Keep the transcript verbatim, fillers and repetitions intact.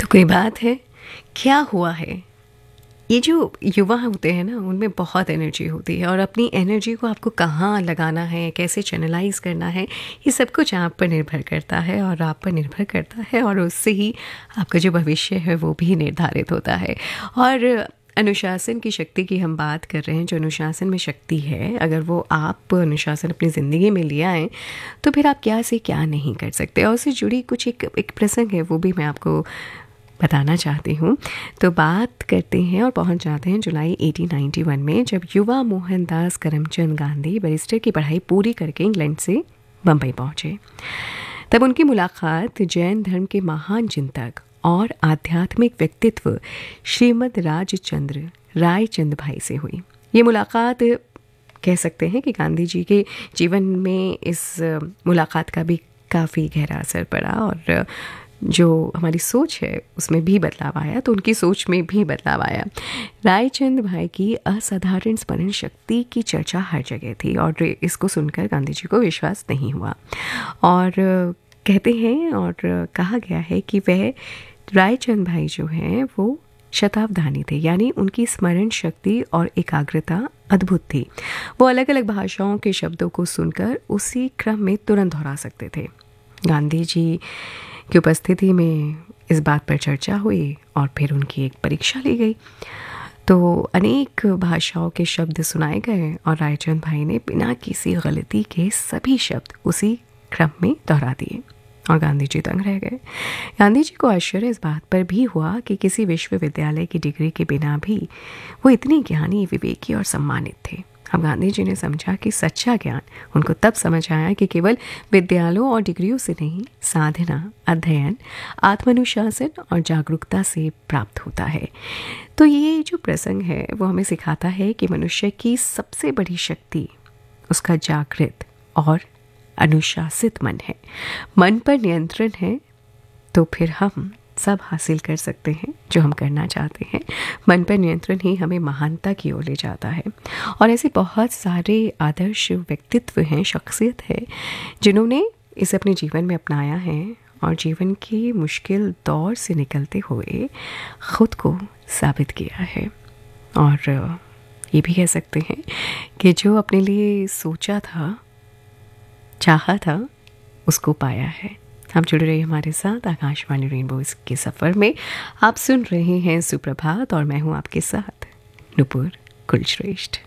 तो कोई बात है, क्या हुआ है? ये जो युवा होते हैं ना, उनमें बहुत एनर्जी होती है और अपनी एनर्जी को आपको कहाँ लगाना है, कैसे चैनलाइज करना है, ये सब कुछ आप पर निर्भर करता है और आप पर निर्भर करता है और उससे ही आपका जो भविष्य है वो भी निर्धारित होता है। और अनुशासन की शक्ति की हम बात कर रहे हैं, जो अनुशासन में शक्ति है, अगर वो आप अनुशासन अपनी ज़िंदगी में ले आएँ तो फिर आप क्या से क्या नहीं कर सकते। और उससे जुड़ी कुछ एक एक प्रसंग है, वो भी मैं आपको बताना चाहती हूँ। तो बात करते हैं और पहुँच जाते हैं जुलाई अठारह सौ इक्यानवे में, जब युवा मोहनदास करमचंद गांधी बैरिस्टर की पढ़ाई पूरी करके इंग्लैंड से बम्बई पहुँचे। तब उनकी मुलाकात जैन धर्म के महान चिंतक और आध्यात्मिक व्यक्तित्व श्रीमद राजचंद्र रायचंद भाई से हुई। ये मुलाकात कह सकते हैं कि गांधी जी के जीवन में इस मुलाकात का भी काफ़ी गहरा असर पड़ा और जो हमारी सोच है उसमें भी बदलाव आया, तो उनकी सोच में भी बदलाव आया। रायचंद भाई की असाधारण स्मरण शक्ति की चर्चा हर जगह थी और इसको सुनकर गांधी जी को विश्वास नहीं हुआ। और कहते हैं और कहा गया है कि वह रायचंद भाई जो हैं वो शतावधानी थे, यानी उनकी स्मरण शक्ति और एकाग्रता अद्भुत थी। वो अलग अलग भाषाओं के शब्दों को सुनकर उसी क्रम में तुरंत दोहरा सकते थे। गांधी जी की उपस्थिति में इस बात पर चर्चा हुई और फिर उनकी एक परीक्षा ली गई। तो अनेक भाषाओं के शब्द सुनाए गए और रायचंद भाई ने बिना किसी गलती के सभी शब्द उसी क्रम में दोहरा दिए और गांधी जी दंग रह गए। गांधी जी को आश्चर्य इस बात पर भी हुआ कि किसी विश्वविद्यालय की डिग्री के बिना भी वो इतनी ज्ञानी, विवेकी और सम्मानित थे। अब गांधी जी ने समझा कि सच्चा ज्ञान उनको तब समझ आया कि केवल विद्यालयों और डिग्रियों से नहीं, साधना, अध्ययन, आत्मानुशासन और जागरूकता से प्राप्त होता है। तो ये जो प्रसंग है वो हमें सिखाता है कि मनुष्य की सबसे बड़ी शक्ति उसका जागृत और अनुशासित मन है। मन पर नियंत्रण है तो फिर हम सब हासिल कर सकते हैं जो हम करना चाहते हैं। मन पर नियंत्रण ही हमें महानता की ओर ले जाता है। और ऐसे बहुत सारे आदर्श व्यक्तित्व हैं, शख्सियत है, जिन्होंने इसे अपने जीवन में अपनाया है और जीवन की मुश्किल दौर से निकलते हुए खुद को साबित किया है। और ये भी कह सकते हैं कि जो अपने लिए सोचा था, चाहा था, उसको पाया है। आप जुड़ रहे हैं हमारे साथ आकाशवाणी रेनबो के सफ़र में। आप सुन रहे हैं सुप्रभात और मैं हूं आपके साथ नुपुर कुलश्रेष्ठ।